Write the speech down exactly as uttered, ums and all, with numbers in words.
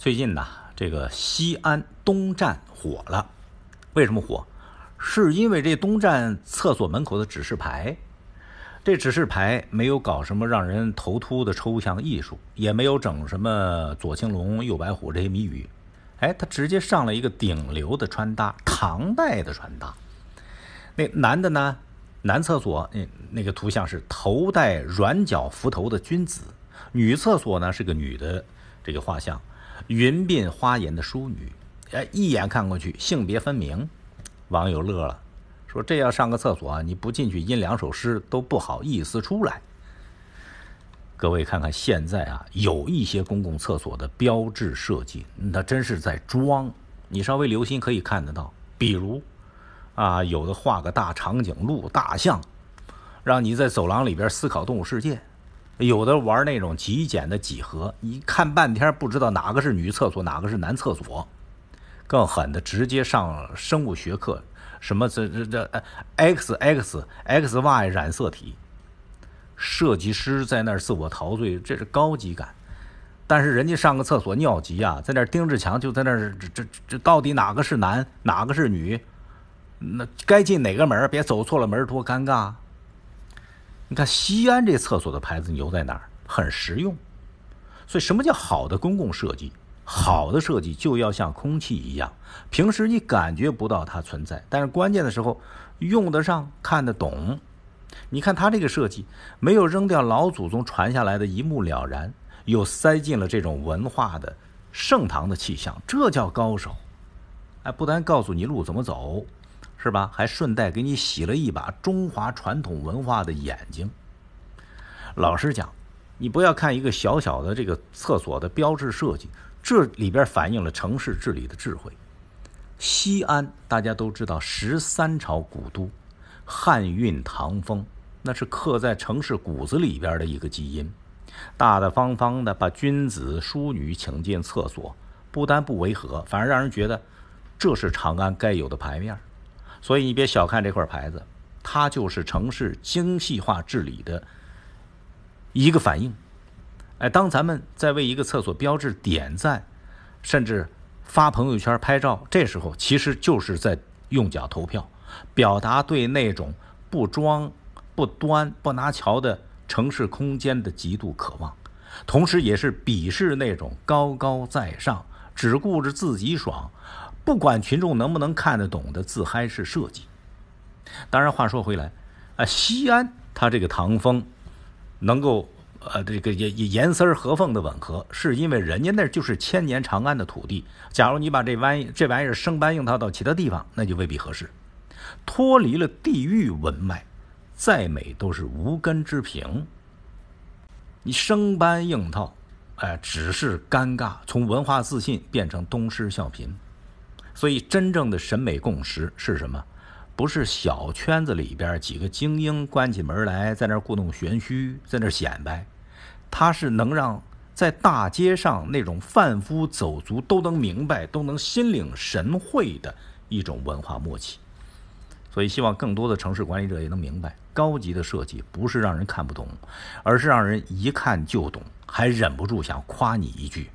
最近呢，这个西安东站火了，为什么火？是因为这东站厕所门口的指示牌，这指示牌没有搞什么让人头秃的抽象艺术，也没有整什么左青龙右白虎这些谜语，哎，他直接上了一个顶流的穿搭，唐代的穿搭。那男的呢，男厕所那那个图像是头戴软角幞头的君子，女厕所呢是个女的这个画像，云鬓花颜的淑女，哎，一眼看过去性别分明。网友乐了，说这要上个厕所，你不进去吟两首诗都不好意思出来。各位看看现在啊，有一些公共厕所的标志设计，那真是在装，你稍微留心可以看得到。比如啊，有的画个大长颈鹿、大象，让你在走廊里边思考动物世界；有的玩那种极简的几何，你看半天不知道哪个是女厕所，哪个是男厕所。更狠的，直接上生物学课，什么这这这 X X X Y 染色体，设计师在那儿自我陶醉，这是高级感。但是人家上个厕所尿急啊，在那儿盯着墙，就在那儿这这这到底哪个是男，哪个是女？那该进哪个门，别走错了门，多尴尬。你看西安这厕所的牌子牛在哪儿？很实用。所以什么叫好的公共设计？好的设计就要像空气一样，平时你感觉不到它存在，但是关键的时候用得上，看得懂。你看它这个设计，没有扔掉老祖宗传下来的一目了然，又塞进了这种文化的盛唐的气象，这叫高手。哎，不但告诉你路怎么走，是吧？还顺带给你洗了一把中华传统文化的眼睛。老实讲，你不要看一个小小的这个厕所的标志设计，这里边反映了城市治理的智慧。西安大家都知道，十三朝古都，汉韵唐风，那是刻在城市骨子里边的一个基因。大大方方的把君子淑女请进厕所，不但不违和，反而让人觉得这是长安该有的牌面。所以你别小看这块牌子，它就是城市精细化治理的一个反应。哎，当咱们在为一个厕所标志点赞，甚至发朋友圈拍照，这时候其实就是在用脚投票，表达对那种不装、不端、不拿瞧的城市空间的极度渴望，同时也是鄙视那种高高在上、只顾着自己爽、不管群众能不能看得懂的自嗨式设计。当然话说回来，啊，西安它这个唐风能够呃，这个也严丝合缝的吻合，是因为人家那就是千年长安的土地。假如你把这玩意这玩意儿生搬硬套到其他地方，那就未必合适。脱离了地域文脉，再美都是无根之萍。你生搬硬套，哎，只是尴尬，从文化自信变成东施效颦。所以真正的审美共识是什么？不是小圈子里边几个精英关起门来在那儿故弄玄虚，在那儿显摆，它是能让在大街上那种贩夫走卒都能明白，都能心领神会的一种文化默契。所以希望更多的城市管理者也能明白，高级的设计不是让人看不懂，而是让人一看就懂，还忍不住想夸你一句。